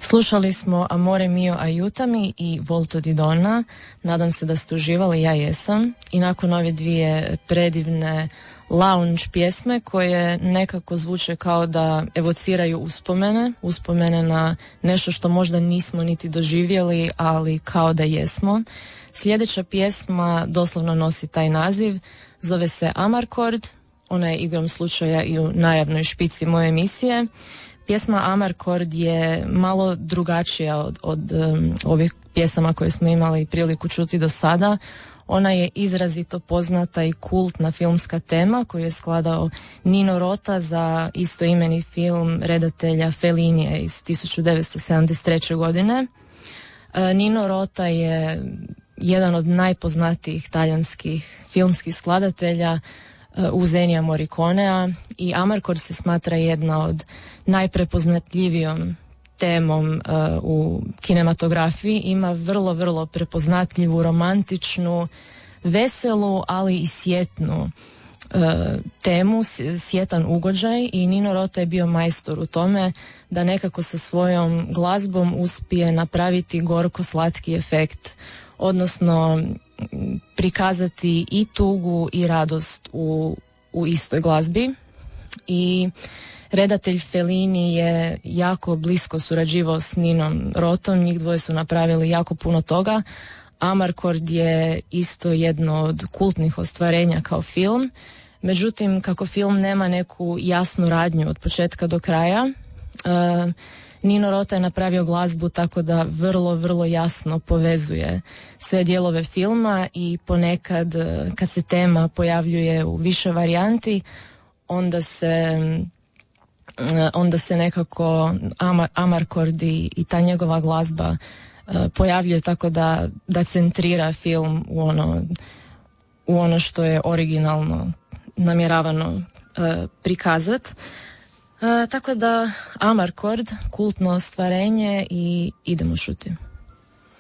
Slušali smo Amore mio aiutami i Volto di donna. Nadam se da ste uživali, ja jesam. I nakon ove dvije predivne lounge pjesme koje nekako zvuče kao da evociraju uspomene na nešto što možda nismo niti doživjeli, ali kao da jesmo. Sljedeća pjesma doslovno nosi taj naziv, zove se Amarcord, ona je igrom slučaja i u najavnoj špici moje emisije. Pjesma Amarcord je malo drugačija od ovih pjesama koje smo imali priliku čuti do sada. Ona je izrazito poznata i kultna filmska tema koju je skladao Nino Rota za istoimeni film redatelja Fellinija iz 1973. godine. Nino Rota je jedan od najpoznatijih talijanskih filmskih skladatelja uz Ennija Morriconea i Amarcord se smatra jedna od najprepoznatljivijom temom u kinematografiji. Ima vrlo, vrlo prepoznatljivu, romantičnu, veselu, ali i sjetnu temu, sjetan ugođaj i Nino Rota je bio majstor u tome da nekako sa svojom glazbom uspije napraviti gorko-slatki efekt, odnosno prikazati i tugu i radost u istoj glazbi. I redatelj Fellini je jako blisko surađivao s Ninom Rotom, njih dvoje su napravili jako puno toga. Amarcord je isto jedno od kultnih ostvarenja kao film, međutim kako film nema neku jasnu radnju od početka do kraja, Nino Rota je napravio glazbu tako da vrlo, vrlo jasno povezuje sve dijelove filma i ponekad kad se tema pojavljuje u više varijanti, onda se nekako Amarcord i ta njegova glazba pojavljuje tako da centrira film u ono što je originalno namjeravano prikazati. Tako da Amarcord, kultno ostvarenje i idemo šuti.